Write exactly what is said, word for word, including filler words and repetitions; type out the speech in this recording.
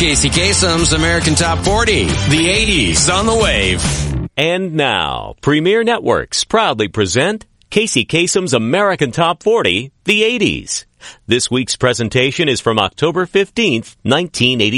Casey Kasem's American Top forty, the eighties on the Wave. And now, Premier Networks proudly present Casey Kasem's American Top forty, the eighties. This week's presentation is from October fifteenth, nineteen eighty.